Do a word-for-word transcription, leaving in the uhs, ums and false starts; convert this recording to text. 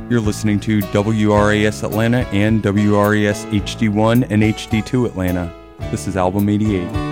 You're listening to W R A S Atlanta and W R A S H D one and H D two Atlanta. This is Album eighty-eight.